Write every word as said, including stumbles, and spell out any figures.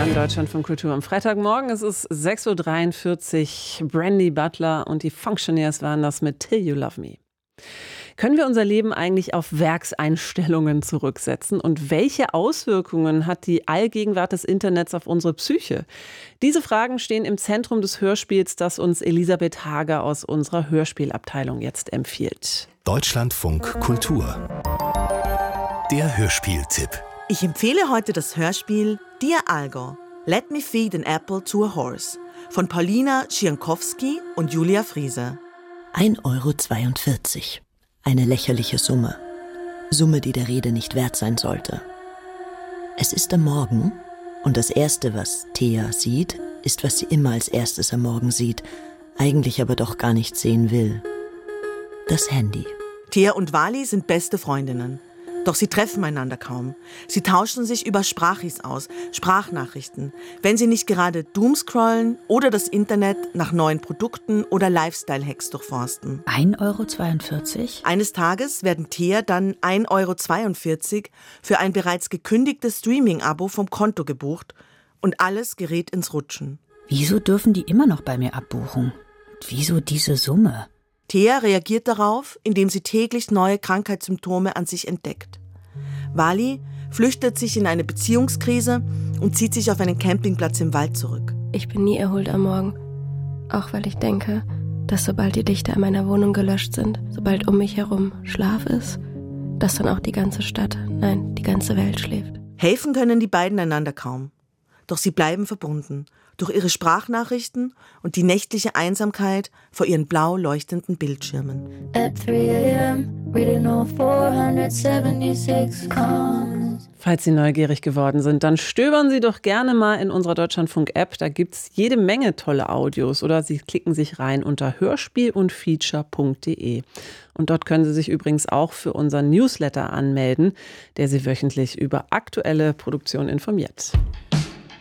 an Deutschlandfunk Kultur am Freitagmorgen. Es ist sechs Uhr dreiundvierzig. Brandy Butler und die Functioneers waren das mit Till You Love Me. Können wir unser Leben eigentlich auf Werkseinstellungen zurücksetzen? Und welche Auswirkungen hat die Allgegenwart des Internets auf unsere Psyche? Diese Fragen stehen im Zentrum des Hörspiels, das uns Elisabeth Hager aus unserer Hörspielabteilung jetzt empfiehlt. Deutschlandfunk Kultur. Der Hörspieltipp. Ich empfehle heute das Hörspiel Dear Algo, Let Me Feed an Apple to a Horse von Paulina Schiankowski und Julia Friese. ein Euro zweiundvierzig. Eine lächerliche Summe. Summe, die der Rede nicht wert sein sollte. Es ist am Morgen und das Erste, was Thea sieht, ist, was sie immer als erstes am Morgen sieht, eigentlich aber doch gar nicht sehen will. Das Handy. Thea und Wally sind beste Freundinnen. Doch sie treffen einander kaum. Sie tauschen sich über Sprachis aus, Sprachnachrichten, wenn sie nicht gerade doomscrollen oder das Internet nach neuen Produkten oder Lifestyle-Hacks durchforsten. ein Euro zweiundvierzig? Eines Tages werden Thea dann ein Euro zweiundvierzig für ein bereits gekündigtes Streaming-Abo vom Konto gebucht und alles gerät ins Rutschen. Wieso dürfen die immer noch bei mir abbuchen? Und wieso diese Summe? Thea reagiert darauf, indem sie täglich neue Krankheitssymptome an sich entdeckt. Wally flüchtet sich in eine Beziehungskrise und zieht sich auf einen Campingplatz im Wald zurück. Ich bin nie erholt am Morgen, auch weil ich denke, dass sobald die Lichter in meiner Wohnung gelöscht sind, sobald um mich herum Schlaf ist, dass dann auch die ganze Stadt, nein, die ganze Welt schläft. Helfen können die beiden einander kaum. Doch sie bleiben verbunden durch ihre Sprachnachrichten und die nächtliche Einsamkeit vor ihren blau leuchtenden Bildschirmen. At three a.m. reading all four hundred seventy-six comments. Falls Sie neugierig geworden sind, dann stöbern Sie doch gerne mal in unserer Deutschlandfunk-App. Da gibt es jede Menge tolle Audios. Oder Sie klicken sich rein unter hörspiel und feature punkt de. Und dort können Sie sich übrigens auch für unseren Newsletter anmelden, der Sie wöchentlich über aktuelle Produktionen informiert.